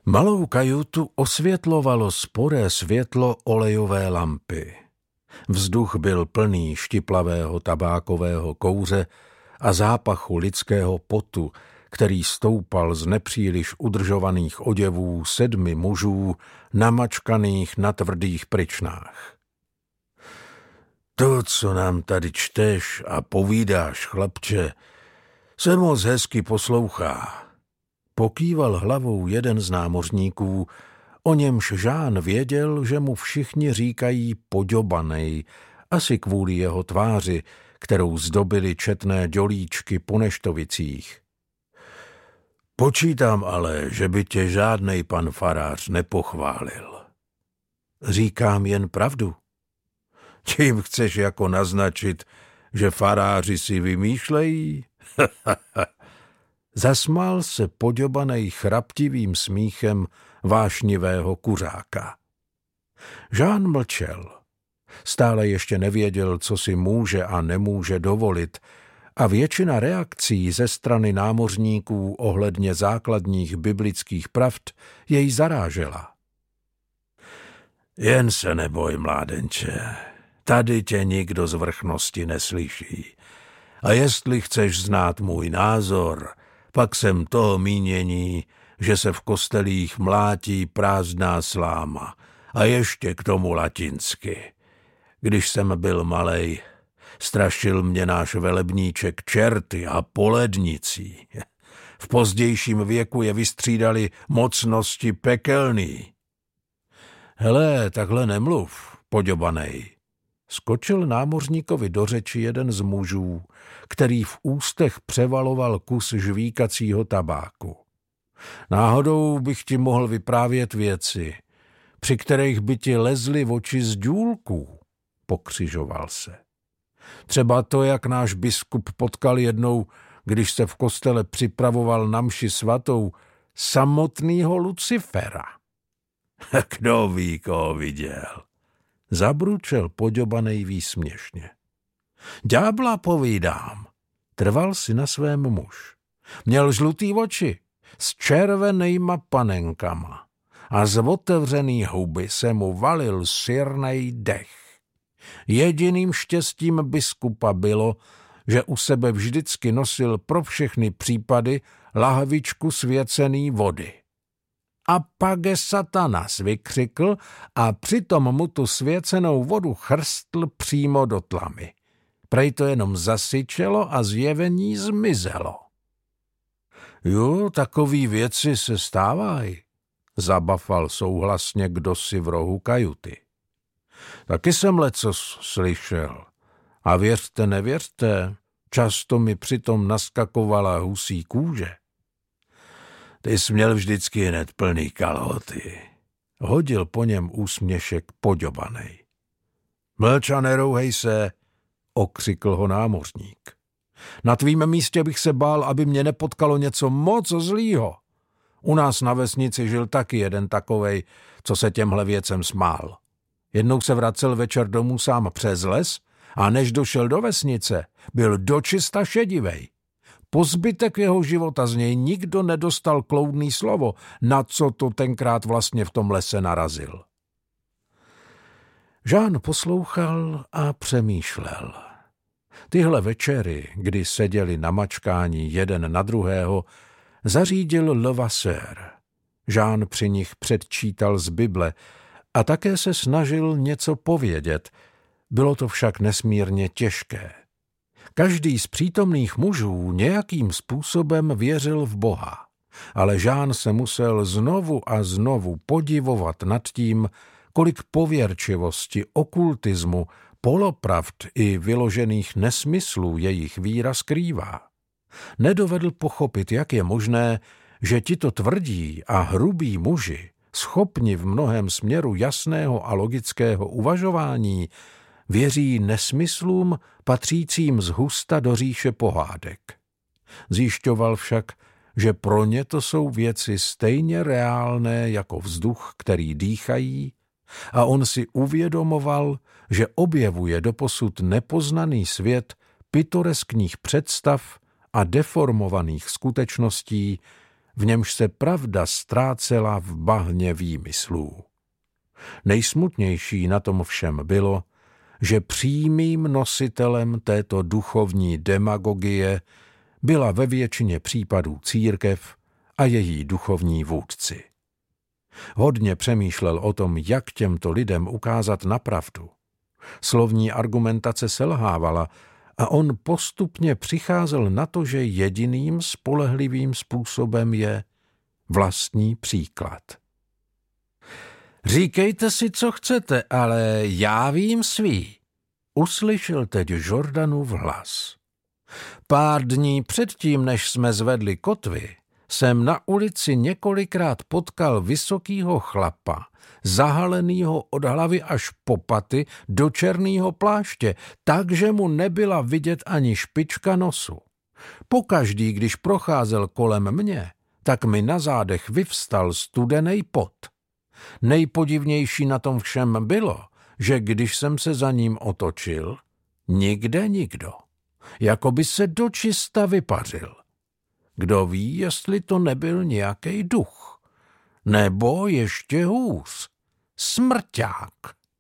Malou kajutu osvětlovalo sporé světlo olejové lampy. Vzduch byl plný štiplavého tabákového kouře a zápachu lidského potu, který stoupal z nepříliš udržovaných oděvů 7 mužů namačkaných na tvrdých pryčnách. To, co nám tady čteš a povídáš, chlapče, se moc hezky poslouchá. Pokýval hlavou jeden z námořníků, o němž Žán věděl, že mu všichni říkají Poďobanej, asi kvůli jeho tváři, kterou zdobily četné dělíčky po neštovicích. Počítám ale, že by tě žádnej pan farář nepochválil. Říkám jen pravdu. Tím chceš jako naznačit, že faráři si vymýšlejí? Zasmál se Poďobanej chraptivým smíchem vášnivého kuřáka. Žán mlčel. Stále ještě nevěděl, co si může a nemůže dovolit, a většina reakcí ze strany námořníků ohledně základních biblických pravd jej zarážela. Jen se neboj, mládenče, tady tě nikdo z vrchnosti neslyší. A jestli chceš znát můj názor, pak jsem toho mínění, že se v kostelích mlátí prázdná sláma a ještě k tomu latinsky. Když jsem byl malej, strašil mě náš velebníček čerty a polednicí. V pozdějším věku je vystřídali mocnosti pekelný. Hele, takhle nemluv, Poďobanej. Skočil námořníkovi do řeči jeden z mužů, který v ústech převaloval kus žvíkacího tabáku. Náhodou bych ti mohl vyprávět věci, při kterých by ti lezly oči z důlků, pokřižoval se. Třeba to, jak náš biskup potkal jednou, když se v kostele připravoval na mši svatou, samotnýho Lucifera. Kdo ví, koho viděl? Zabručel Poďobanej výsměšně. Ďábla povídám, trval si na svém muž. Měl žlutý oči s červenejma panenkama a z otevřený huby se mu valil sirnej dech. Jediným štěstím biskupa bylo, že u sebe vždycky nosil pro všechny případy lahvičku svěcený vody. A page satanas, vykřikl a přitom mu tu svěcenou vodu chrstl přímo do tlamy. Prej to jenom zasyčelo a zjevení zmizelo. Jo, takový věci se stávají, zabafal souhlasně kdosi v rohu kajuty. Taky jsem lecos slyšel. A věřte, nevěřte, často mi přitom naskakovala husí kůže. Ty jsi měl vždycky hned plný kalhoty. Hodil po něm úsměšek Poďobanej. Mlč a nerouhej se, okřikl ho námořník. Na tvým místě bych se bál, aby mě nepotkalo něco moc zlýho. U nás na vesnici žil taky jeden takovej, co se těmhle věcem smál. Jednou se vracel večer domů sám přes les a než došel do vesnice, byl dočista šedivej. Po zbytek jeho života z něj nikdo nedostal kloudný slovo, na co to tenkrát vlastně v tom lese narazil. Žán poslouchal a přemýšlel. Tyhle večery, kdy seděli na mačkání jeden na druhého, zařídil Levasseur. Žán při nich předčítal z Bible a také se snažil něco povědět. Bylo to však nesmírně těžké. Každý z přítomných mužů nějakým způsobem věřil v Boha, ale Žán se musel znovu a znovu podivovat nad tím, kolik pověrčivosti, okultismu, polopravd i vyložených nesmyslů jejich víra skrývá. Nedovedl pochopit, jak je možné, že tito tvrdí a hrubí muži, schopni v mnohém směru jasného a logického uvažování, věří nesmyslům patřícím zhusta do říše pohádek. Zjišťoval však, že pro ně to jsou věci stejně reálné jako vzduch, který dýchají, a on si uvědomoval, že objevuje doposud nepoznaný svět pitoreskních představ a deformovaných skutečností, v němž se pravda ztrácela v bahně výmyslů. Nejsmutnější na tom všem bylo, že přímým nositelem této duchovní demagogie byla ve většině případů církev a její duchovní vůdci. Hodně přemýšlel o tom, jak těmto lidem ukázat na pravdu. Slovní argumentace selhávala a on postupně přicházel na to, že jediným spolehlivým způsobem je vlastní příklad. Říkejte si, co chcete, ale já vím svý, uslyšel teď Jordanův hlas. Pár dní předtím, než jsme zvedli kotvy, jsem na ulici několikrát potkal vysokýho chlapa, zahalenýho od hlavy až po paty do černýho pláště, takže mu nebyla vidět ani špička nosu. Pokaždý, když procházel kolem mě, tak mi na zádech vyvstal studený pot. Nejpodivnější na tom všem bylo, že když jsem se za ním otočil, nikde nikdo. Jako by se dočista vypařil. Kdo ví, jestli to nebyl nějaký duch. Nebo ještě hůř, smrťák.